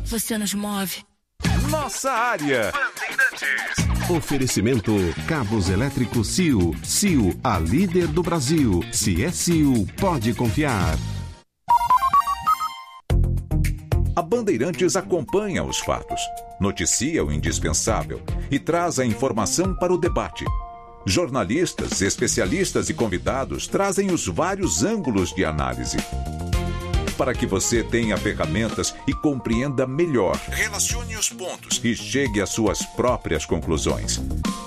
você nos move. Nossa área. Oferecimento Cabos Elétricos Sil. Sil, a líder do Brasil. Se é Sil, pode confiar. A Bandeirantes acompanha os fatos, noticia o indispensável e traz a informação para o debate. Jornalistas, especialistas e convidados trazem os vários ângulos de análise, para que você tenha ferramentas e compreenda melhor. Relacione os pontos e chegue às suas próprias conclusões.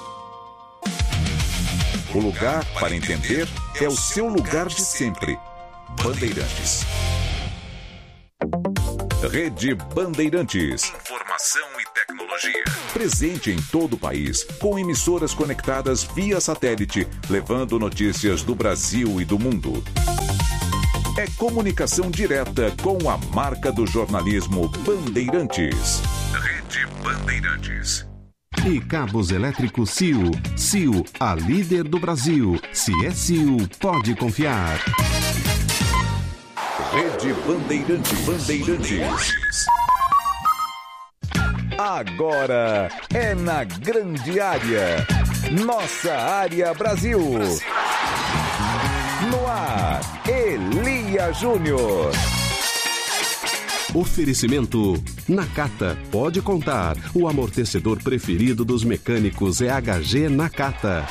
O lugar para entender é o seu lugar de sempre. Bandeirantes. Rede Bandeirantes. Informação e tecnologia. Presente em todo o país, com emissoras conectadas via satélite, levando notícias do Brasil e do mundo. É comunicação direta com a marca do jornalismo Bandeirantes. Rede Bandeirantes. E Cabos Elétricos Sil. Sil, a líder do Brasil. Se é Sil, pode confiar. Rede Bandeirantes. Agora é na grande área. Nossa área Brasil. No ar, Elia Júnior. Oferecimento Nakata. Pode contar. O amortecedor preferido dos mecânicos é HG Nakata.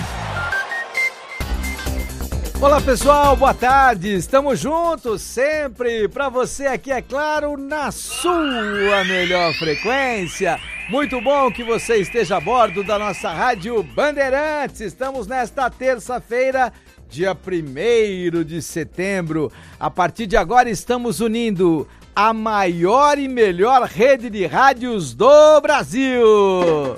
Olá pessoal, boa tarde, estamos juntos sempre para você aqui, é claro, na sua melhor frequência. Muito bom que você esteja a bordo da nossa Rádio Bandeirantes. Estamos nesta terça-feira, dia 1º de setembro. A partir de agora estamos unindo a maior e melhor rede de rádios do Brasil.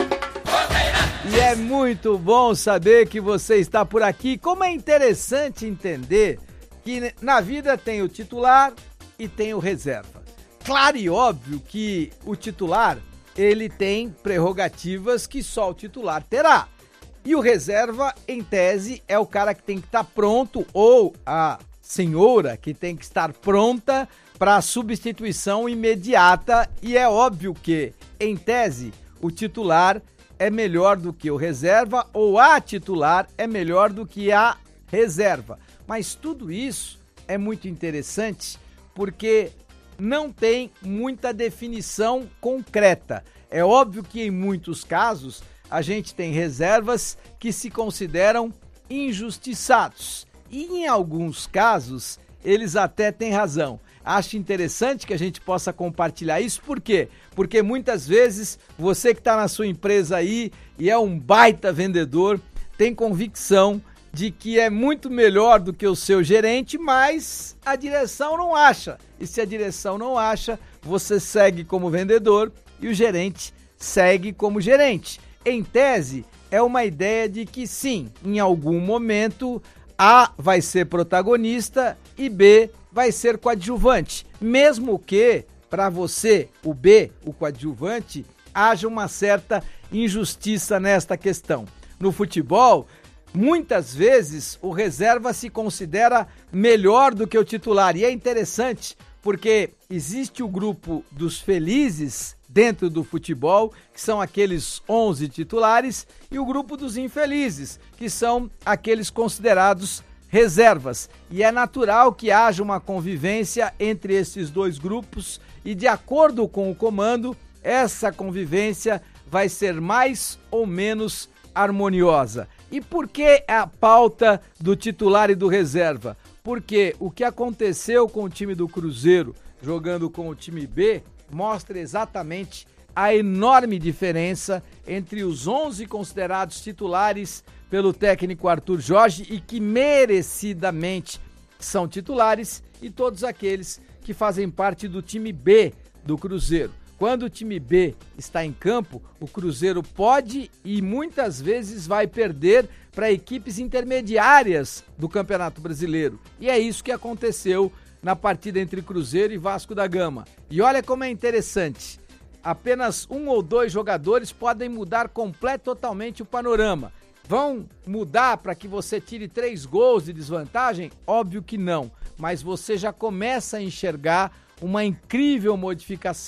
E é muito bom saber que você está por aqui. Como é interessante entender que na vida tem o titular e tem o reserva. Claro e óbvio que o titular, ele tem prerrogativas que só o titular terá. E o reserva, em tese, é o cara que tem que estar pronto, ou a senhora que tem que estar pronta para a substituição imediata. E é óbvio que, em tese, o titular é melhor do que o reserva, ou a titular é melhor do que a reserva. Mas tudo isso é muito interessante porque não tem muita definição concreta. É óbvio que em muitos casos a gente tem reservas que se consideram injustiçados. E em alguns casos eles até têm razão. Acho interessante que a gente possa compartilhar isso. Por quê? Porque muitas vezes você que está na sua empresa aí e é um baita vendedor, tem convicção de que é muito melhor do que o seu gerente, mas a direção não acha. E se a direção não acha, você segue como vendedor e o gerente segue como gerente. Em tese, é uma ideia de que sim, em algum momento, A vai ser protagonista e B vai ser coadjuvante, mesmo que para você, o B, o coadjuvante, haja uma certa injustiça nesta questão. No futebol, muitas vezes o reserva se considera melhor do que o titular, e é interessante porque existe o grupo dos felizes dentro do futebol, que são aqueles 11 titulares, e o grupo dos infelizes, que são aqueles considerados reservas. E é natural que haja uma convivência entre esses dois grupos e, de acordo com o comando, essa convivência vai ser mais ou menos harmoniosa. E por que a pauta do titular e do reserva? Porque o que aconteceu com o time do Cruzeiro jogando com o time B mostra exatamente a enorme diferença entre os 11 considerados titulares pelo técnico Arthur Jorge e que merecidamente são titulares, e todos aqueles que fazem parte do time B do Cruzeiro. Quando o time B está em campo, o Cruzeiro pode e muitas vezes vai perder para equipes intermediárias do Campeonato Brasileiro. E é isso que aconteceu na partida entre Cruzeiro e Vasco da Gama. E olha como é interessante. Apenas um ou dois jogadores podem mudar totalmente o panorama. Vão mudar para que você tire 3 gols de desvantagem? Óbvio que não, mas você já começa a enxergar uma incrível modificação.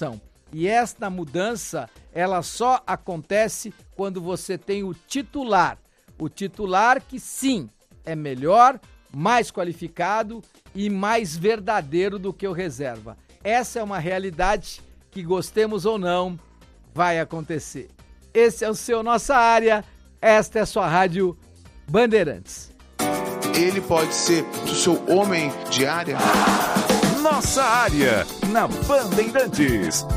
E esta mudança, ela só acontece quando você tem o titular. O titular que sim, é melhor, mais qualificado e mais verdadeiro do que o reserva. Essa é uma realidade que, gostemos ou não, vai acontecer. Esse é o seu Nossa Área, esta é a sua Rádio Bandeirantes. Ele pode ser o seu homem de área. Nossa Área, na Bandeirantes.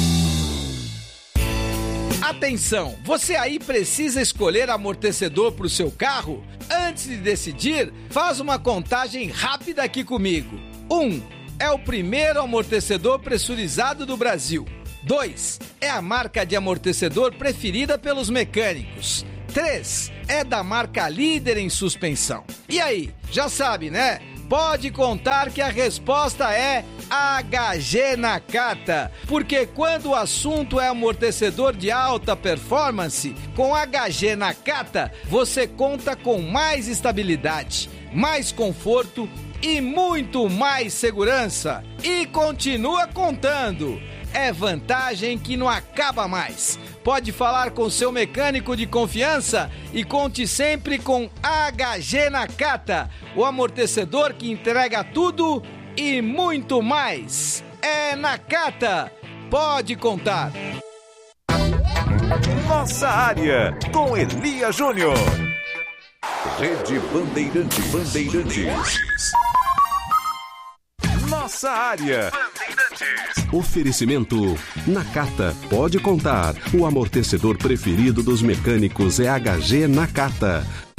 Atenção, você aí precisa escolher amortecedor para o seu carro? Antes de decidir, faz uma contagem rápida aqui comigo. 1. É o primeiro amortecedor pressurizado do Brasil. 2. É a marca de amortecedor preferida pelos mecânicos. 3. É da marca líder em suspensão. E aí, já sabe, né? Pode contar que a resposta é HG Nakata, porque quando o assunto é amortecedor de alta performance, com HG Nakata você conta com mais estabilidade, mais conforto e muito mais segurança. E continua contando. É vantagem que não acaba mais. Pode falar com seu mecânico de confiança e conte sempre com HG Nakata, o amortecedor que entrega tudo e muito mais. É Nakata, pode contar. Nossa Área, com Elia Júnior. Rede Bandeirantes. Nossa Área. Oferecimento Nakata, pode contar. O amortecedor preferido dos mecânicos é HG Nakata.